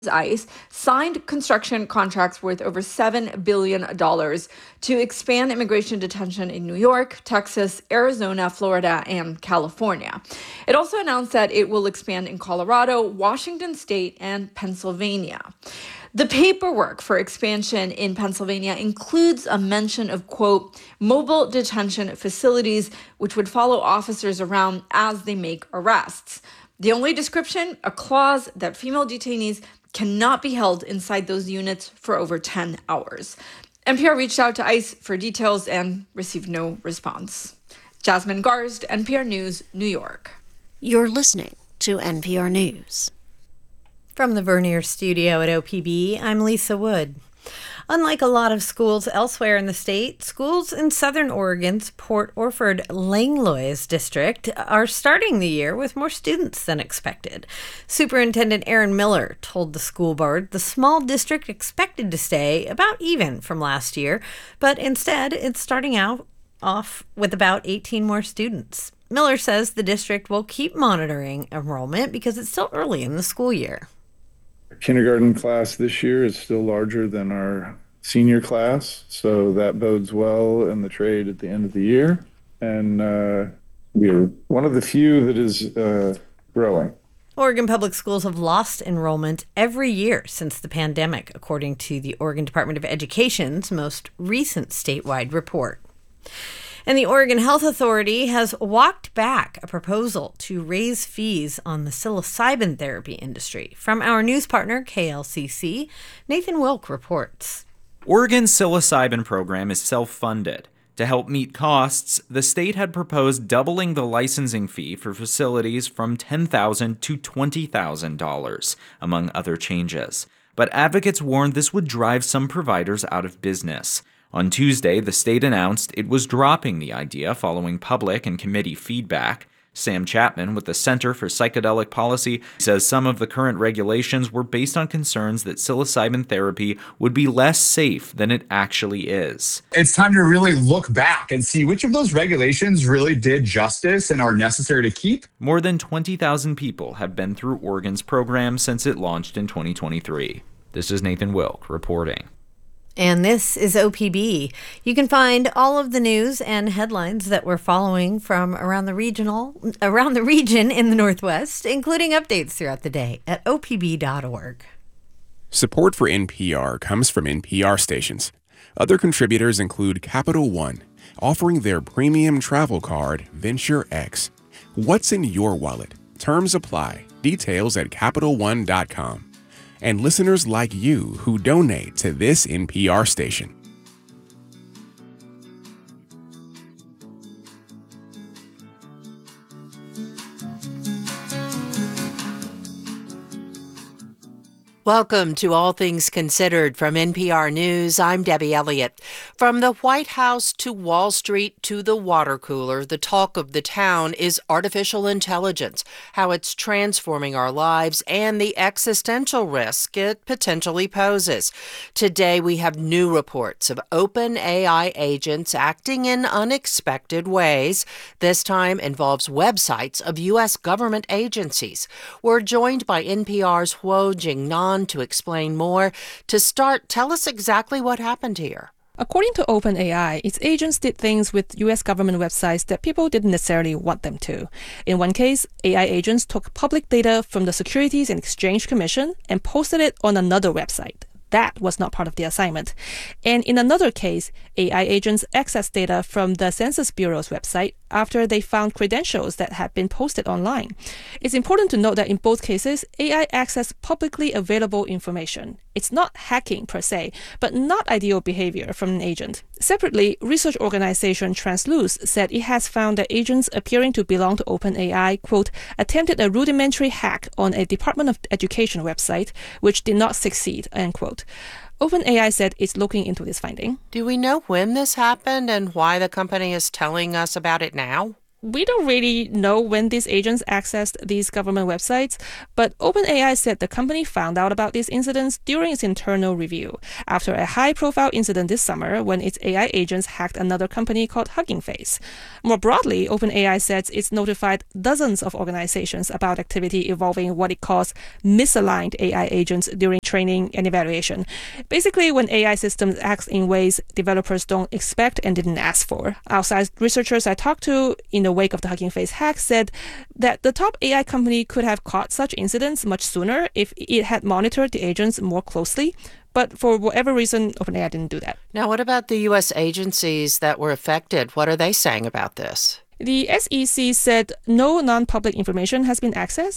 ICE signed construction contracts worth over $7 billion to expand immigration detention in New York, Texas, Arizona, Florida, and California. It also announced that it will expand in Colorado, Washington State, and Pennsylvania. The paperwork for expansion in Pennsylvania includes a mention of, quote, mobile detention facilities, which would follow officers around as they make arrests. The only description, a clause that female detainees cannot be held inside those units for over 10 hours. NPR reached out to ICE for details and received no response. Jasmine Garsd, NPR News, New York. You're listening to NPR News. From the Vernier studio at OPB, I'm Lisa Wood. Unlike a lot of schools elsewhere in the state, schools in southern Oregon's Port Orford-Langlois district are starting the year with more students than expected. Superintendent Aaron Miller told the school board the small district expected to stay about even from last year, but instead it's starting off with about 18 more students. Miller says the district will keep monitoring enrollment because it's still early in the school year. Our kindergarten class this year is still larger than our senior class, so that bodes well in the trade at the end of the year. And we are one of the few that is growing. Oregon Public Schools have lost enrollment every year since the pandemic, according to the Oregon Department of Education's most recent statewide report. And the Oregon Health Authority has walked back a proposal to raise fees on the psilocybin therapy industry. From our news partner, KLCC, Nathan Wilk reports. Oregon's psilocybin program is self-funded. To help meet costs, the state had proposed doubling the licensing fee for facilities from $10,000 to $20,000, among other changes. But advocates warned this would drive some providers out of business. On Tuesday, the state announced it was dropping the idea following public and committee feedback. Sam Chapman with the Center for Psychedelic Policy says some of the current regulations were based on concerns that psilocybin therapy would be less safe than it actually is. It's time to really look back and see which of those regulations really did justice and are necessary to keep. More than 20,000 people have been through Oregon's program since it launched in 2023. This is Nathan Wilk reporting. And this is OPB. You can find all of the news and headlines that we're following from around the region in the Northwest, including updates throughout the day at opb.org. Support for NPR comes from NPR stations. Other contributors include Capital One, offering their premium travel card, Venture X. What's in your wallet? Terms apply. Details at CapitalOne.com. And listeners like you who donate to this NPR station. Welcome to All Things Considered from NPR News. I'm Debbie Elliott. From the White House to Wall Street to the water cooler, the talk of the town is artificial intelligence, how it's transforming our lives, and the existential risk it potentially poses. Today, we have new reports of OpenAI agents acting in unexpected ways. This time involves websites of U.S. government agencies. We're joined by NPR's Huo Jingnan to explain more. To start, tell us exactly what happened here. According to OpenAI, its agents did things with U.S. government websites that people didn't necessarily want them to. In one case, AI agents took public data from the Securities and Exchange Commission and posted it on another website. That was not part of the assignment. And in another case, AI agents accessed data from the Census Bureau's website after they found credentials that had been posted online. It's important to note that in both cases, AI accessed publicly available information. It's not hacking per se, but not ideal behavior from an agent. Separately, research organization Transluce said it has found that agents appearing to belong to OpenAI, quote, attempted a rudimentary hack on a Department of Education website, which did not succeed, end quote. OpenAI said it's looking into this finding. Do we know when this happened and why the company is telling us about it now? we don't really know when these agents accessed these government websites, but OpenAI said the company found out about these incidents during its internal review after a high-profile incident this summer when its AI agents hacked another company called Hugging Face. More broadly, OpenAI says it's notified dozens of organizations about activity involving what it calls misaligned AI agents during training and evaluation. Basically, when AI systems act in ways developers don't expect and didn't ask for. Outside researchers I talked to in the wake of the Hugging Face hack said that the top AI company could have caught such incidents much sooner if it had monitored the agents more closely. But for whatever reason, OpenAI didn't do that. Now, what about the U.S. agencies that were affected? What are they saying about this? The SEC said no non-public information has been accessed,